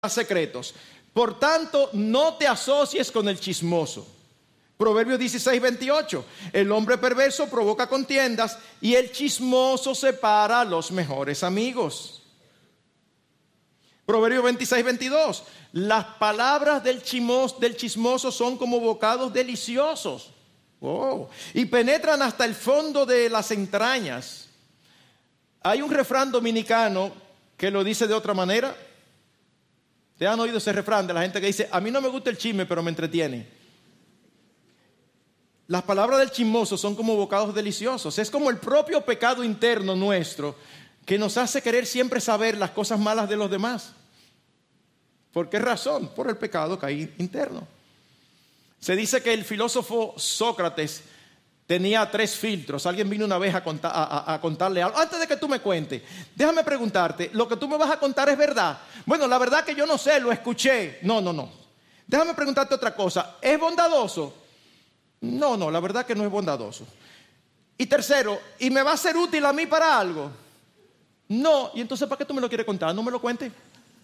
secretos. Por tanto, no te asocies con el chismoso. Proverbios 16:28. El hombre perverso provoca contiendas y el chismoso separa a los mejores amigos. Proverbios 26:22. Las palabras del chismoso son como bocados deliciosos. Oh, y penetran hasta el fondo de las entrañas. Hay un refrán dominicano que lo dice de otra manera. ¿Ustedes han oído ese refrán de la gente que dice: a mí no me gusta el chisme, pero me entretiene? Las palabras del chismoso son como bocados deliciosos. Es como el propio pecado interno nuestro que nos hace querer siempre saber las cosas malas de los demás. ¿Por qué razón? Por el pecado que hay interno. Se dice que el filósofo Sócrates tenía 3 filtros. Alguien vino una vez a contarle algo. Antes de que tú me cuentes, déjame preguntarte, ¿lo que tú me vas a contar es verdad? Bueno, la verdad que yo no sé, lo escuché. No. Déjame preguntarte otra cosa. ¿Es bondadoso? No, la verdad que no es bondadoso. Y tercero, ¿y me va a ser útil a mí para algo? No. ¿Y entonces para qué tú me lo quieres contar? No me lo cuentes.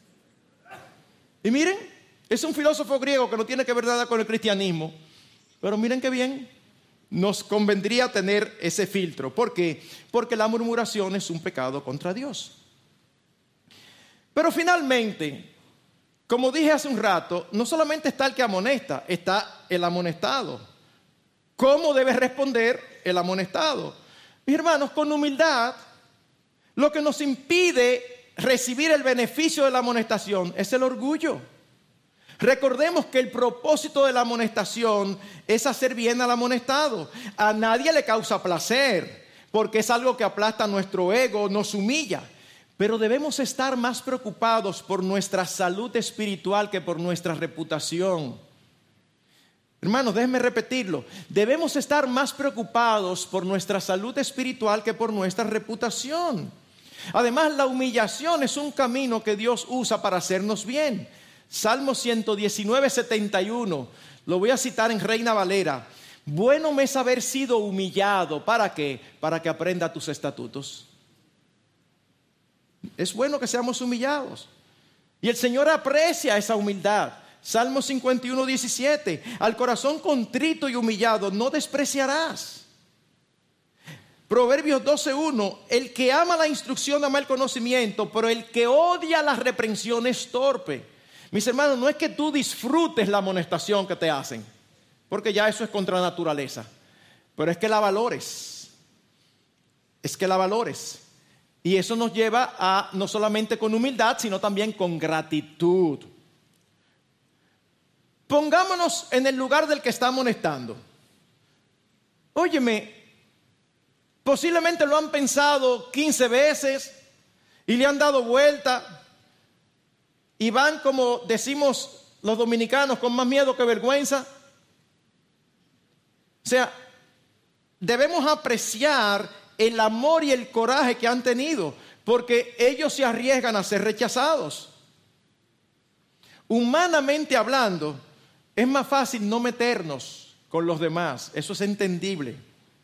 Y miren, es un filósofo griego que no tiene que ver nada con el cristianismo. Pero miren qué bien. Nos convendría tener ese filtro. ¿Por qué? Porque la murmuración es un pecado contra Dios. Pero finalmente, como dije hace un rato, no solamente está el que amonesta, está el amonestado. ¿Cómo debe responder el amonestado? Mis hermanos, con humildad. Lo que nos impide recibir el beneficio de la amonestación es el orgullo. Recordemos que el propósito de la amonestación es hacer bien al amonestado. A nadie le causa placer, porque es algo que aplasta nuestro ego, nos humilla. Pero debemos estar más preocupados por nuestra salud espiritual que por nuestra reputación. Hermanos, déjenme repetirlo. Debemos estar más preocupados por nuestra salud espiritual que por nuestra reputación. Además, la humillación es un camino que Dios usa para hacernos bien. Salmo 119:71, lo voy a citar en Reina Valera. Bueno me es haber sido humillado. ¿Para qué? Para que aprenda tus estatutos. Es bueno que seamos humillados. Y el Señor aprecia esa humildad. Salmo 51:17, al corazón contrito y humillado no despreciarás. Proverbios 12:1, el que ama la instrucción ama el conocimiento, pero el que odia la reprensión es torpe. Mis hermanos, no es que tú disfrutes la amonestación que te hacen, porque ya eso es contra naturaleza, pero es que la valores. Y eso nos lleva a no solamente con humildad, sino también con gratitud. Pongámonos en el lugar del que está amonestando. Óyeme, posiblemente lo han pensado 15 veces y le han dado vuelta. Y van, como decimos los dominicanos, con más miedo que vergüenza. O sea, debemos apreciar el amor y el coraje que han tenido, porque ellos se arriesgan a ser rechazados. Humanamente hablando, es más fácil no meternos con los demás. Eso es entendible.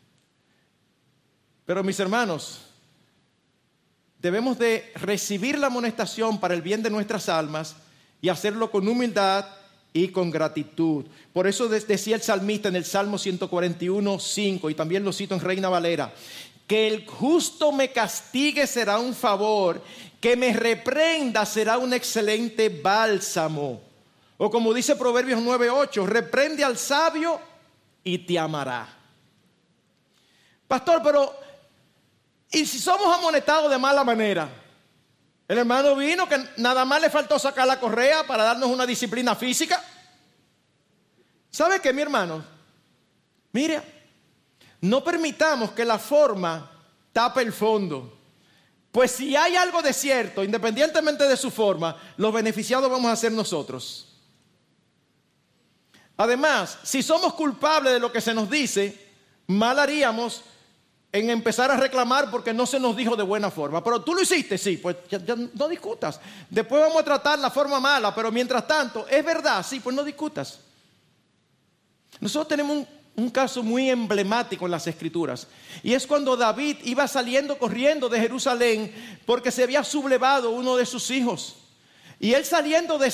Pero mis hermanos, debemos de recibir la amonestación para el bien de nuestras almas y hacerlo con humildad y con gratitud. Por eso decía el salmista en el Salmo 141:5, y también lo cito en Reina Valera: que el justo me castigue será un favor, que me reprenda será un excelente bálsamo. O como dice Proverbios 9:8, reprende al sabio y te amará. Pastor, pero ¿y si somos amonestados de mala manera? El hermano vino que nada más le faltó sacar la correa para darnos una disciplina física. ¿Sabe qué, mi hermano? Mire, no permitamos que la forma tape el fondo. Pues si hay algo de cierto, independientemente de su forma, los beneficiados vamos a ser nosotros. Además, si somos culpables de lo que se nos dice, mal haríamos en empezar a reclamar porque no se nos dijo de buena forma. Pero tú lo hiciste, sí, pues ya no discutas. Después vamos a tratar la forma mala, pero mientras tanto, ¿es verdad? Sí, pues no discutas. Nosotros tenemos un caso muy emblemático en las Escrituras, y es cuando David iba saliendo corriendo de Jerusalén porque se había sublevado uno de sus hijos. Y él saliendo de